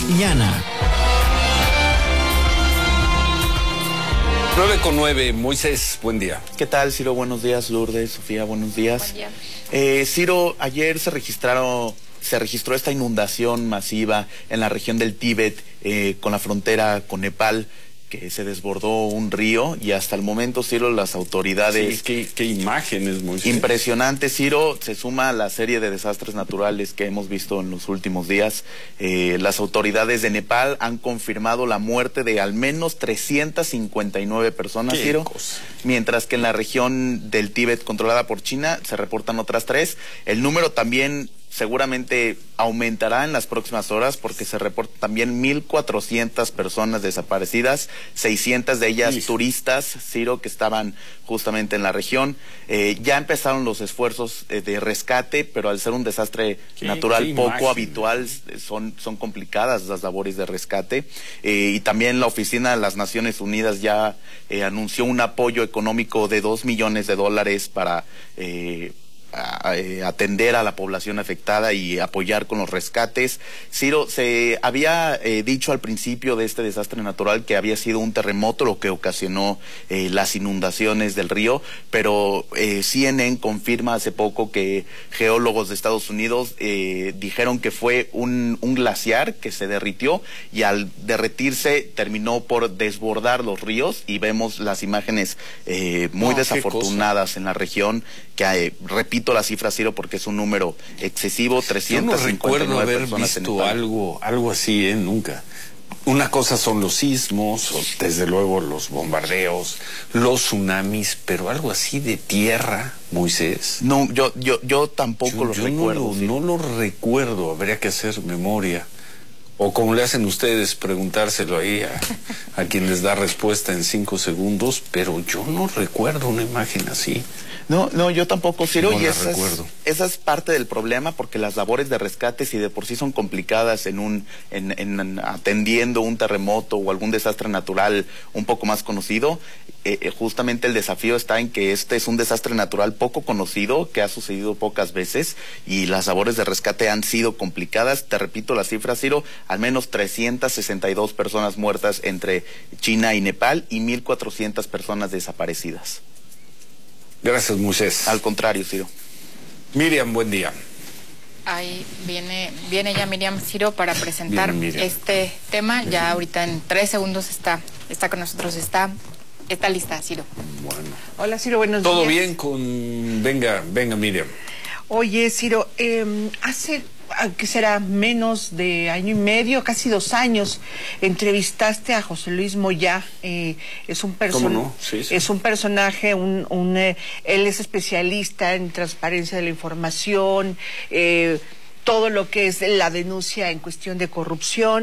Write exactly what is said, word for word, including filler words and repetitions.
y Ana. nueve con nueve, Moisés, buen día. ¿Qué tal, Ciro? Buenos días, Lourdes, Sofía, buenos días. Buen día. Eh, Ciro, ayer se registraron, se registró esta inundación masiva en la región del Tíbet, eh, con la frontera con Nepal, que se desbordó un río y hasta el momento, Ciro, las autoridades... Sí, qué, qué imágenes, Moisés. Impresionante, Ciro. Se suma a la serie de desastres naturales que hemos visto en los últimos días. Eh, las autoridades de Nepal han confirmado la muerte de al menos trescientas cincuenta y nueve personas, Qué Ciro. cosa. Mientras que en la región del Tíbet controlada por China se reportan otras tres. El número también seguramente aumentará en las próximas horas porque se reportan también mil cuatrocientas personas desaparecidas, seiscientas de ellas Sí. turistas, Ciro, que estaban justamente en la región. Eh, ya empezaron los esfuerzos eh, de rescate, pero al ser un desastre Qué- natural qué poco imagen. habitual, eh, son, son complicadas las labores de rescate. Eh, y también la Oficina de las Naciones Unidas ya eh, anunció un apoyo económico de dos millones de dólares para... Eh, A, eh, atender a la población afectada y apoyar con los rescates. Ciro, se había eh, dicho al principio de este desastre natural que había sido un terremoto lo que ocasionó eh, las inundaciones del río, pero eh, C N N confirma hace poco que geólogos de Estados Unidos eh, dijeron que fue un, un glaciar que se derritió y al derretirse terminó por desbordar los ríos y vemos las imágenes eh, muy No, qué desafortunadas en la región, que eh, repito la cifra, Ciro, porque es un número excesivo, Yo no trescientas cincuenta y recuerdo nueve haber personas en visto Nepal. algo, algo así, ¿eh? Nunca. Una cosa son los sismos, o desde luego los bombardeos, los tsunamis, pero algo así de tierra, Moisés. No, yo, yo, yo tampoco Yo, lo yo recuerdo. no, lo, Ciro. no lo recuerdo, habría que hacer memoria. O como le hacen ustedes, preguntárselo ahí a, a quien les da respuesta en cinco segundos, pero yo no recuerdo una imagen así. No, no, yo tampoco, Ciro, No y la esa es, recuerdo. esa es parte del problema porque las labores de rescate, si de por sí son complicadas en un, en, en atendiendo un terremoto o algún desastre natural un poco más conocido, eh, eh, justamente el desafío está en que este es un desastre natural poco conocido, que ha sucedido pocas veces, y las labores de rescate han sido complicadas. Te repito la cifra, Ciro, al menos trescientas sesenta y dos personas muertas entre China y Nepal y mil cuatrocientas personas desaparecidas. Gracias, Moisés. Al contrario, Ciro. Miriam, buen día. Ahí viene, viene ya Miriam Ciro para presentar Viene Miriam. este tema. Ya ahorita en tres segundos está, está con nosotros, está, está lista, Ciro. Bueno. Hola, Ciro, buenos ¿Todo días. bien con...? Venga, venga, Miriam. Oye, Ciro, eh, hace, ¿qué será? Menos de año y medio, casi dos años, entrevistaste a José Luis Moyá. Eh, es un ¿Cómo person- no? Sí, sí. Es un personaje, un, un, eh, él es especialista en transparencia de la información, eh, todo lo que es la denuncia en cuestión de corrupción.